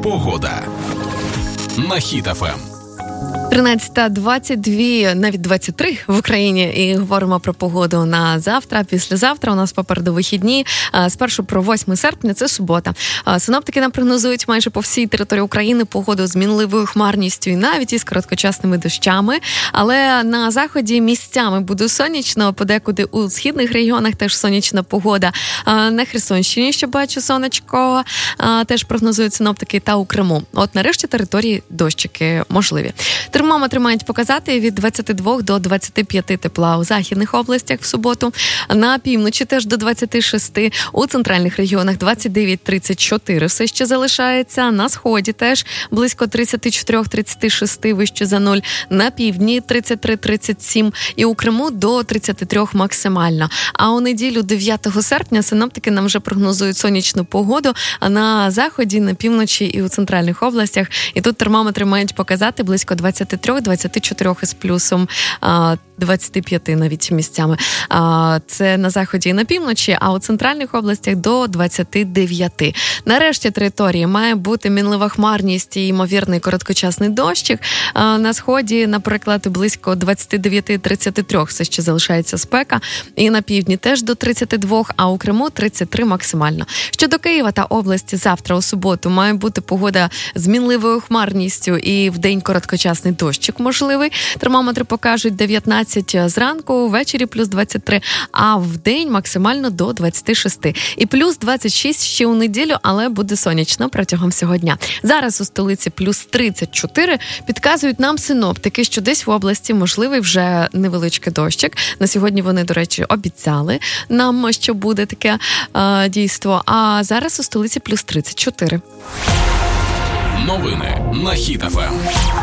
Погода на Хіт ФМ. 13:22, навіть 23 в Україні, і говоримо про погоду на завтра, післязавтра. У нас попереду вихідні. Спершу про 8 серпня, це субота. Синоптики нам прогнозують майже по всій території України погоду з мінливою хмарністю і навіть із короткочасними дощами. Але на заході місцями буде сонячно, подекуди у східних регіонах теж сонячна погода. На Херсонщині, що бачу, сонечко, теж прогнозують синоптики, та у Криму. От нарешті території дощики можливі. Термометри мають показати від 22 до 25 тепла у західних областях в суботу. На півночі теж до 26. У центральних регіонах 29-34 все ще залишається. На сході теж близько 34-36 вище за 0. На півдні 33-37. І у Криму до 33 максимально. А у неділю 9 серпня синоптики нам вже прогнозують сонячну погоду. А на заході, на півночі і у центральних областях. І тут термометри мають показати близько 23-24 із плюсом 25 навіть місцями. Це на заході і на півночі, а у центральних областях до 29. Нарешті території має бути мінлива хмарність і ймовірний короткочасний дощик. На сході, наприклад, близько 29-33 все ще залишається спека. І на півдні теж до 32, а у Криму 33 максимально. Щодо Києва та області, завтра у суботу має бути погода з мінливою хмарністю і вдень короткочасний дощик можливий. Термометри покажуть 19 зранку, ввечері плюс 23, а вдень максимально до 26. І плюс 26 ще у неділю, але буде сонячно протягом всього дня. Зараз у столиці плюс 34. Підказують нам синоптики, що десь в області можливий вже невеличкий дощик. На сьогодні вони, до речі, обіцяли нам, що буде таке дійство. А зараз у столиці плюс 34. Новини на Хіт ФМ.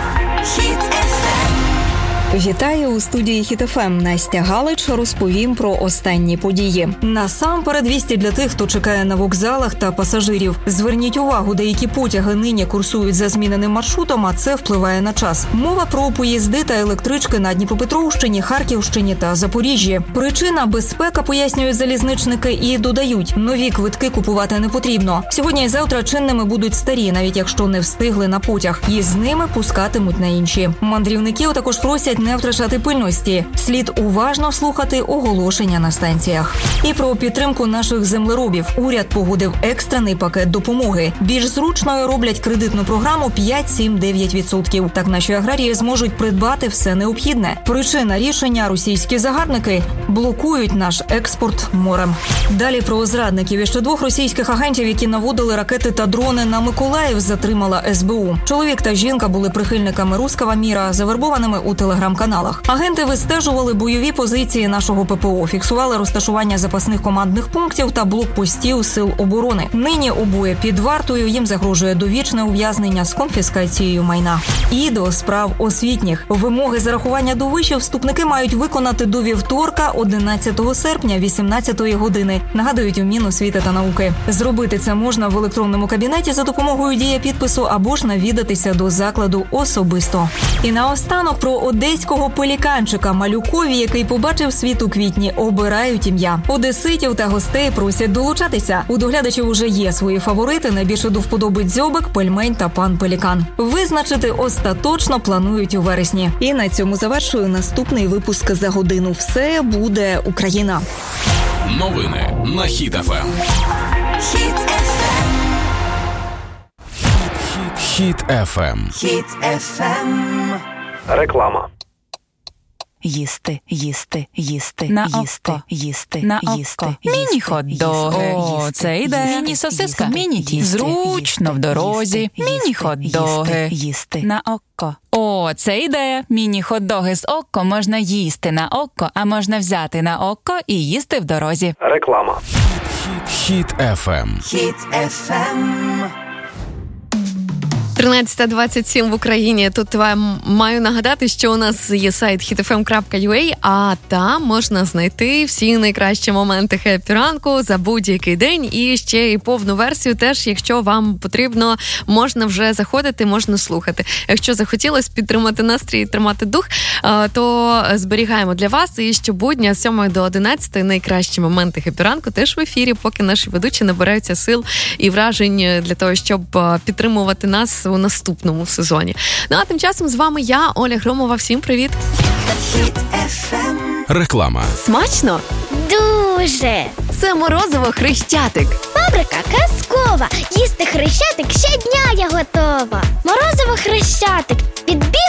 Вітаю у студії Хіт ФМ. Настя Галич розповім про останні події. Насамперед вісті для тих, хто чекає на вокзалах та пасажирів. Зверніть увагу, деякі потяги нині курсують за зміненим маршрутом, а це впливає на час. Мова про поїзди та електрички на Дніпропетровщині, Харківщині та Запоріжжі. Причина – безпека, пояснюють залізничники, і додають, нові квитки купувати не потрібно. Сьогодні і завтра чинними будуть старі, навіть якщо не встигли на потяг. І з ними пускатимуть на інші. Мандрівників також просять не втрачати пильності. Слід уважно слухати оголошення на станціях. І про підтримку наших землеробів. Уряд погодив екстрений пакет допомоги. Більш зручною роблять кредитну програму 5-7-9%. Так наші аграрії зможуть придбати все необхідне. Причина рішення – російські загарбники блокують наш експорт морем. Далі про зрадників. І ще 2 російських агентів, які наводили ракети та дрони на Миколаїв, затримала СБУ. Чоловік та жінка були прихильниками руського міра, завербованими у телеграм-каналах. Агенти вистежували бойові позиції нашого ППО, фіксували розташування запасних командних пунктів та блокпостів сил оборони. Нині обоє під вартою, їм загрожує довічне ув'язнення з конфіскацією майна. І до справ освітніх. Вимоги зарахування до вишів вступники мають виконати до вівторка, 11 серпня, 18 години. Нагадують у Міносвіти та науки. Зробити це можна в електронному кабінеті за допомогою дія-підпису або ж навідатися до закладу особисто. І наостанок про одеського пеліканчика Малюкові, який побачив світ у квітні, обирають ім'я. Одеситів та гостей просять долучатися. У доглядачів уже є свої фаворити. Найбільше до вподоби дзьобик, пельмень та пан Пелікан. Визначити остаточно планують у вересні. І на цьому завершую наступний випуск «За годину». Все буде Україна. Новини на Хіт ФМ. Хіт ФМ. Хіт ФМ. Реклама. Їсти, їсти, їсти, на їсти, око, їсти, на їсти, око. їсти, Міні-хот-доги. О, це йде. Міні-сосиска. Міні-тіст. Зручно в дорозі. Міні-хот-доги. Їсти. На око. О, це ідея. Міні-хот-доги з око можна їсти на око, а можна взяти на око і їсти в дорозі. Реклама. Хіт ФМ. Хіт ФМ. 13:27 в Україні. Тут маю нагадати, що у нас є сайт hitfm.ua, а там можна знайти всі найкращі моменти хеппі ранку за будь-який день. І ще і повну версію теж, якщо вам потрібно, можна вже заходити, можна слухати. Якщо захотілося підтримати настрій і тримати дух, то зберігаємо для вас. І щобудня з 7 до 11 найкращі моменти хеппі ранку теж в ефірі, поки наші ведучі набираються сил і вражень для того, щоб підтримувати нас у наступному сезоні. Ну а тим часом з вами я, Оля Громова. Всім привіт! Реклама. Смачно? Дуже! Це морозиво Хрещатик. Фабрика казкова. Їсти Хрещатик щодня я готова. Морозиво Хрещатик.